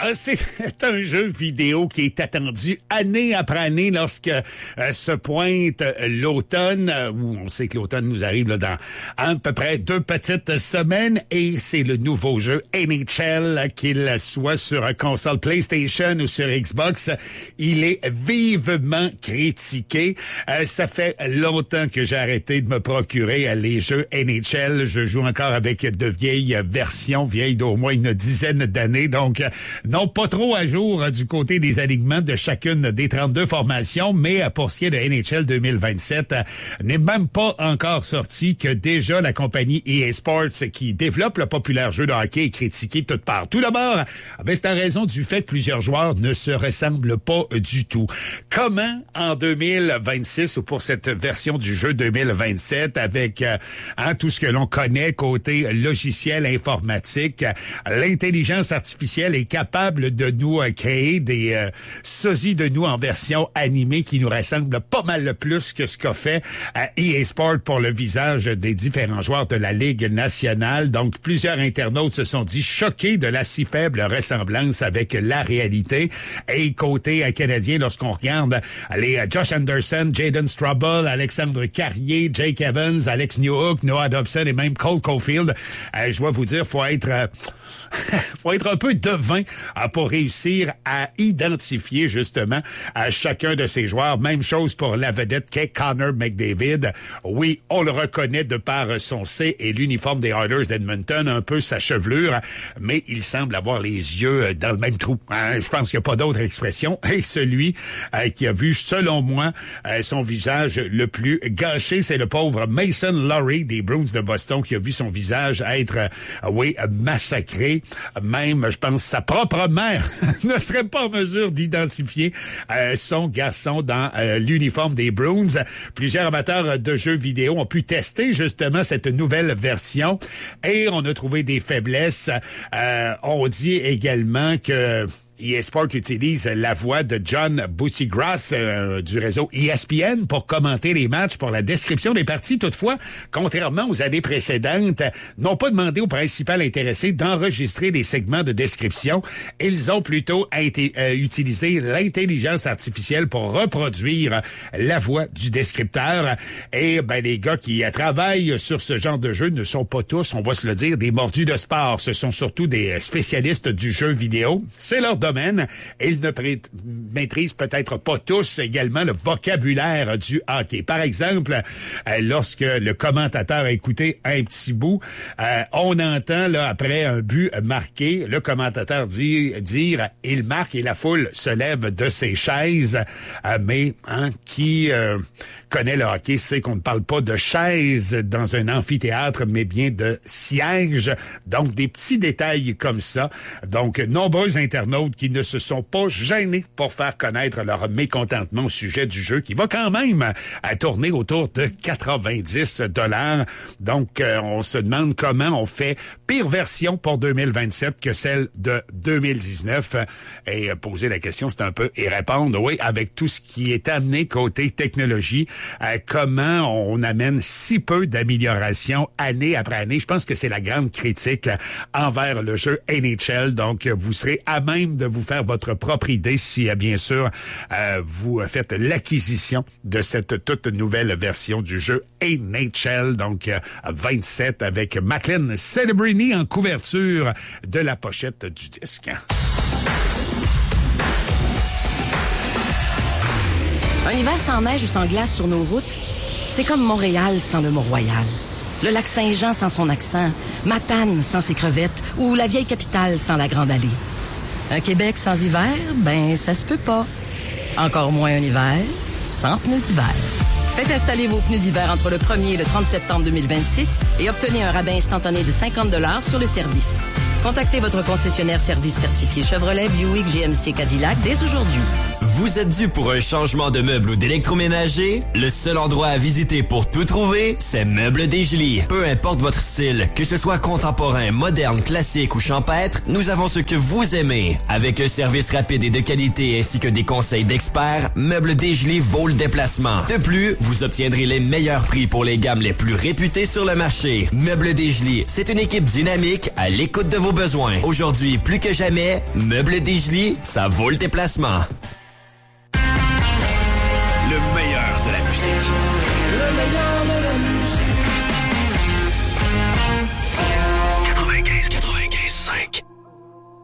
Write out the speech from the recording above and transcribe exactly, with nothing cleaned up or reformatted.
c'est un jeu vidéo qui est attendu année après année lorsque euh, se pointe l'automne, euh, où on sait que l'automne nous arrive là, dans à peu près deux petites semaines, et c'est le nouveau jeu N H L, qu'il soit sur console PlayStation ou sur Xbox. Il est vivement critiqué. Euh, ça fait longtemps que j'ai arrêté de me procurer euh, les jeux N H L. Je joue encore avec de vieilles versions, vieilles d'au moins une dizaine d'années, donc euh, non pas trop à jour euh, du côté des alignements de chacune des trente-deux formations, mais euh, pour ce qui est de N H L deux mille vingt-sept, euh, n'est même pas encore sorti que déjà la compagnie E A Sports, qui développe le populaire jeu de hockey, est critiquée de toutes parts. Tout d'abord, ben, c'est en raison du fait que plusieurs joueurs ne se ressemblent pas du tout. Comment, en deux mille vingt-six, ou pour cette version du jeu deux mille vingt-sept, avec euh, hein, tout ce que l'on connaît côté logiciel informatique, l'intelligence artificielle est capable de nous euh, créer des euh, sosies de nous en version animée qui nous ressemblent pas mal plus que ce qu'a fait euh, E A Sports pour le visage des différents joueurs de la Ligue nationale. Donc, plusieurs internautes se sont dit choqués de la si faible ressemblance avec la réalité. Et côté euh, canadien, lorsqu'on regarde les euh, Josh Anderson, Jaden Struble, Alexandre Carrier, Jake Evans, Alex Newhook, Noah Dobson et même Cole Caulfield, euh, je dois vous dire, faut être... Euh, faut être un peu devin euh, pour réussir à identifier justement à chacun de ces joueurs. Même chose pour la vedette qu'est Connor McDavid. Oui, on le reconnaît de par son C et l'uniforme des Oilers d'Edmonton, un peu sa chevelure, mais il semble avoir les yeux dans le même trou. Hein? Je pense qu'il n'y a pas d'autre expression. Et celui euh, qui a vu, selon moi, euh, son visage le plus gâché, c'est le pauvre Mason Lohrey des Bruins de Boston, qui a vu son visage être, euh, oui, massacré. Même, je pense, sa propre mère ne serait pas en mesure d'identifier euh, son garçon dans euh, l'uniforme des Bruins. Plusieurs amateurs de jeux vidéo ont pu tester justement cette nouvelle version et on a trouvé des faiblesses. Euh, on dit également que E A Sports utilise la voix de John Buccigross euh, du réseau E S P N pour commenter les matchs, pour la description des parties. Toutefois, contrairement aux années précédentes, n'ont pas demandé au principal intéressé d'enregistrer des segments de description. Ils ont plutôt été, euh, utilisé l'intelligence artificielle pour reproduire la voix du descripteur. Et ben les gars qui euh, travaillent sur ce genre de jeu ne sont pas tous, on va se le dire, des mordus de sport. Ce sont surtout des spécialistes du jeu vidéo. C'est leur domaine. Ils ne pré- maîtrisent peut-être pas tous également le vocabulaire du hockey. Par exemple, euh, lorsque le commentateur a écouté un petit bout, euh, on entend là après un but marqué, le commentateur dit, dire « il marque » et la foule se lève de ses chaises. Euh, mais hein, qui euh, connaît le hockey sait qu'on ne parle pas de chaises dans un amphithéâtre, mais bien de sièges. Donc, des petits détails comme ça. Donc, nombreux internautes qui ne se sont pas gênés pour faire connaître leur mécontentement au sujet du jeu, qui va quand même à tourner autour de quatre-vingt-dix dollars. Donc, euh, on se demande comment on fait pire version pour deux mille vingt-sept que celle de deux mille dix-neuf. Et euh, poser la question, c'est un peu y répondre. Oui, avec tout ce qui est amené côté technologie, euh, comment on amène si peu d'amélioration année après année. Je pense que c'est la grande critique envers le jeu N H L. Donc, vous serez à même de vous faire votre propre idée si, bien sûr, euh, vous faites l'acquisition de cette toute nouvelle version du jeu N H L, donc euh, vingt-sept, avec Macklin Celebrini en couverture de la pochette du disque. Un hiver sans neige ou sans glace sur nos routes, c'est comme Montréal sans le Mont-Royal. Le lac Saint-Jean sans son accent, Matane sans ses crevettes ou la vieille capitale sans la Grande Allée. Un Québec sans hiver, ben ça se peut pas. Encore moins un hiver sans pneus d'hiver. Faites installer vos pneus d'hiver entre le premier et le trente septembre deux mille vingt-six et obtenez un rabais instantané de cinquante dollars sur le service. Contactez votre concessionnaire service certifié Chevrolet, Buick, G M C, Cadillac dès aujourd'hui. Vous êtes dû pour un changement de meuble ou d'électroménager? Le seul endroit à visiter pour tout trouver, c'est Meubles Desjolies. Peu importe votre style, que ce soit contemporain, moderne, classique ou champêtre, nous avons ce que vous aimez. Avec un service rapide et de qualité ainsi que des conseils d'experts, Meubles Desjolies vaut le déplacement. De plus, vous obtiendrez les meilleurs prix pour les gammes les plus réputées sur le marché. Meubles Desjolies, c'est une équipe dynamique à l'écoute de vos besoins. Aujourd'hui, plus que jamais, Meubles Desjolies, ça vaut le déplacement. Le meilleur